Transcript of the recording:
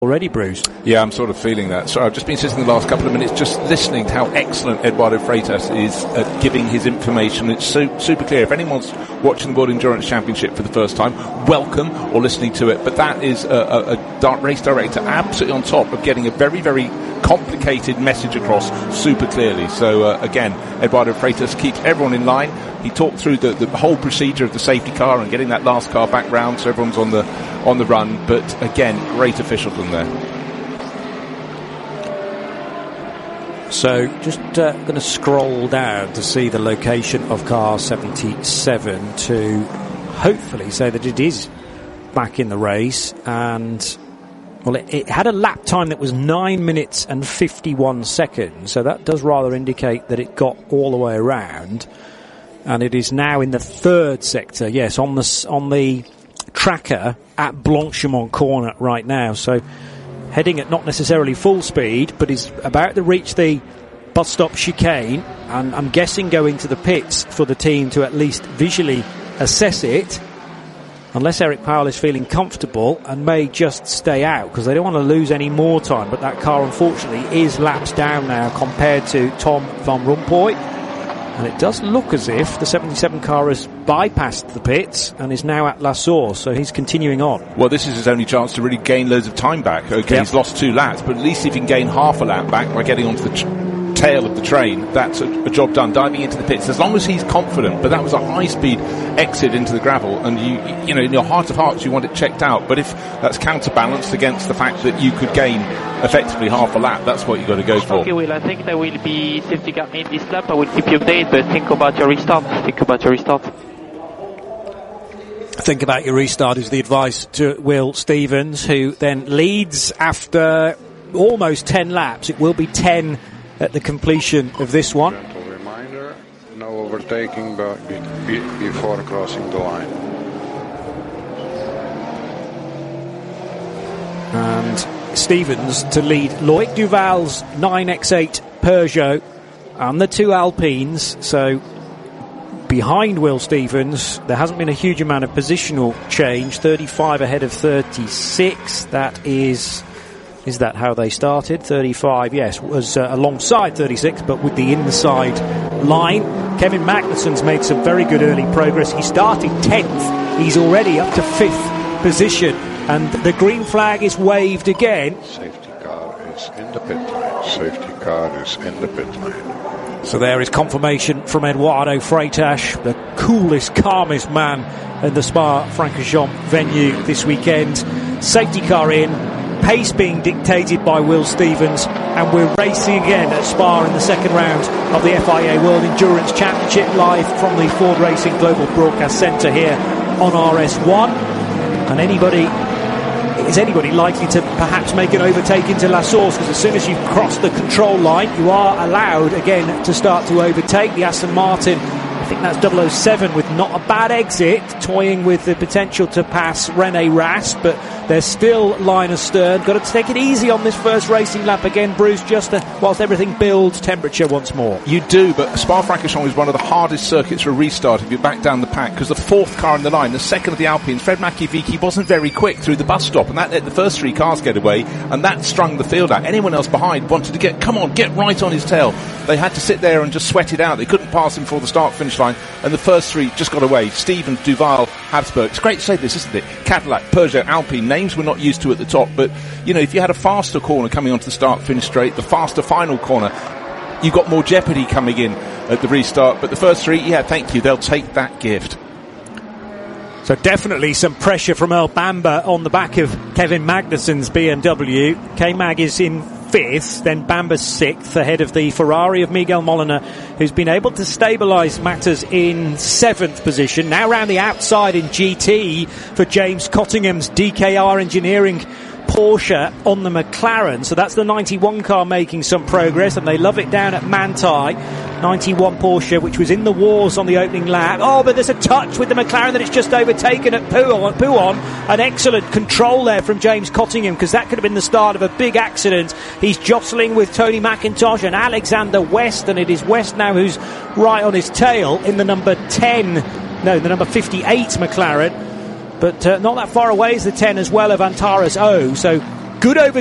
already, Bruce. Yeah, I'm sort of feeling that. So I've just been sitting the last couple of minutes just listening to how excellent Eduardo Freitas is at giving his information. It's super clear. If anyone's watching the World Endurance Championship for the first time, welcome, or listening to it. But that is a race director absolutely on top of getting a very, very complicated message across super clearly. So again, Eduardo Freitas keeps everyone in line. He talked through the whole procedure of the safety car and getting that last car back round so everyone's on the run. But again, great officialdom there. So just going to scroll down to see the location of car 77 to hopefully say that it is back in the race. And well, it had a lap time that was 9 minutes and 51 seconds, so that does rather indicate that it got all the way around. And it is now in the third sector, yes, on the tracker at Blanchimont corner right now. So heading at not necessarily full speed, but is about to reach the bus stop chicane, and I'm guessing going to the pits for the team to at least visually assess it, unless Eric Powell is feeling comfortable and may just stay out because they don't want to lose any more time. But that car unfortunately is laps down now compared to Tom van Rompuy. And it does look as if the 77 car has bypassed the pits and is now at La Source, so he's continuing on. Well, this is his only chance to really gain loads of time back. Okay, He's lost 2 laps, but at least if he can gain half a lap back by getting onto the tail of the train, that's a job done, diving into the pits, as long as he's confident. But that was a high-speed exit into the gravel, and you know, in your heart of hearts, you want it checked out. But if that's counterbalanced against the fact that you could gain effectively half a lap, that's what you've got to go for. Okay, Will, I think there will be safety car in this lap. I will keep you updated, but think about your restart. Think about your restart is the advice to Will Stevens, who then leads after almost 10 laps. It will be 10 at the completion of this one. Gentle reminder, no overtaking before crossing the line. And Stevens to lead Loic Duval's 9X8 Peugeot and the 2 Alpines. So behind Will Stevens, there hasn't been a huge amount of positional change. 35 ahead of 36. That is that how they started? 35, yes, was alongside 36, but with the inside line. Kevin Magnussen's made some very good early progress. He started 10th. He's already up to 5th position. And the green flag is waved again. Safety car is in the pit lane. Safety car is in the pit lane. So there is confirmation from Eduardo Freitas, the coolest, calmest man in the Spa-Francorchamps venue this weekend. Safety car in. Pace being dictated by Will Stevens, and we're racing again at Spa in the second round of the FIA World Endurance Championship, live from the Ford Racing Global Broadcast Centre here on RS1. And is anybody likely to perhaps make an overtake into La Source? Because as soon as you've crossed the control line, you are allowed again to start to overtake. The Aston Martin, I think that's 007 with not a bad exit, toying with the potential to pass René Rast, but there's still Linus Stern. Got to take it easy on this first racing lap again, Bruce, just whilst everything builds temperature once more. You do, but Spa-Francorchamps is one of the hardest circuits for a restart if you're back down the pack, because the 4th car in the line, the second of the Alpines, Fred Makiewicz, wasn't very quick through the bus stop, and that let the first 3 cars get away, and that strung the field out. Anyone else behind wanted to get right on his tail. They had to sit there and just sweat it out. They couldn't pass him before the start-finish line, and the first 3 just got away. Stevens, Duval, Habsburg. It's great to say this, isn't it? Cadillac, Peugeot, Alpine, names we're not used to at the top, but, you know, if you had a faster corner coming onto the start-finish straight, the faster final corner, you've got more jeopardy coming in at the restart. But the first 3, yeah, thank you, they'll take that gift. So definitely some pressure from Earl Bamber on the back of Kevin Magnussen's BMW. K-Mag is in 5th, then Bamber's 6th, ahead of the Ferrari of Miguel Molina, who's been able to stabilise matters in 7th position. Now round the outside in GT for James Cottingham's DKR Engineering Porsche on the McLaren. So that's the 91 car making some progress, and they love it down at Manthey. 91 Porsche, which was in the wars on the opening lap. Oh, but there's a touch with the McLaren that it's just overtaken at Pouhon. An excellent control there from James Cottingham, because that could have been the start of a big accident. He's jostling with Tony McIntosh and Alexander West, and it is West now who's right on his tail in the number 58 McLaren. But not that far away is the 10 as well of Antares O. So Good over